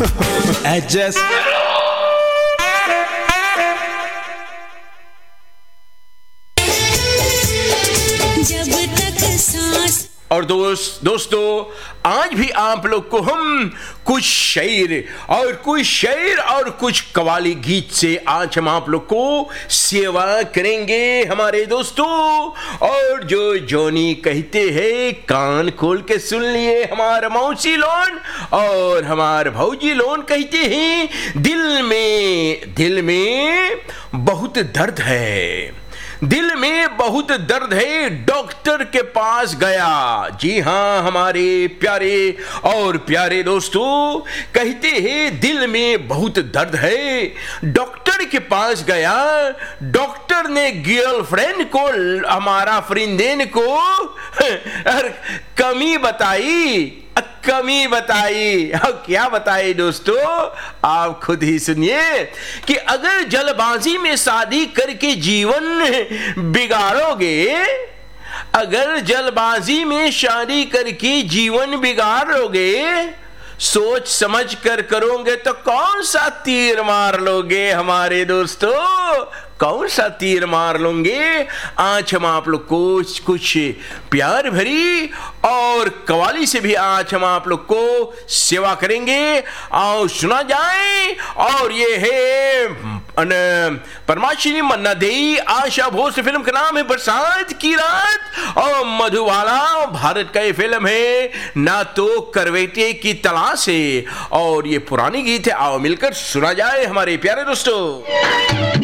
Adjust. जब तक सांस। और दोस्तों आज भी आप लोग को हम कुछ शेर और कुछ कव्वाली गीत से आज हम आप लोग को सेवा करेंगे हमारे दोस्तों। और जो जोनी कहते हैं कान खोल के सुन लिए हमारा मौसी लोन और हमारे भौजी लोन कहते हैं दिल में बहुत दर्द है, दिल में बहुत दर्द है, डॉक्टर के पास गया। जी हाँ हमारे प्यारे दोस्तों कहते हैं दिल में बहुत दर्द है, डॉक्टर के पास गया। डॉक्टर ने गर्लफ्रेंड को हमारा फ्रेंडेन को कमी बताई। और क्या बताई दोस्तों आप खुद ही सुनिए कि अगर जल्दबाजी में शादी करके जीवन बिगाड़ोगे, अगर जल्दबाजी में शादी करके जीवन बिगाड़ोगे, सोच समझ कर करोगे तो कौन सा तीर मार लोगे हमारे दोस्तों, कौन सा तीर मार लोगे। आज हम आप लोग को कुछ प्यार भरी और कव्वाली से भी आज हम आप लोग को सेवा करेंगे और सुना जाए। और ये है परमाशिनी मन्ना देई आशा भोस फिल्म का नाम है बरसात की रात और मधुबाला भारत का ये फिल्म है ना तो करवेटे की तलाश है। और ये पुरानी गीत है, आओ मिलकर सुना जाए हमारे प्यारे दोस्तों।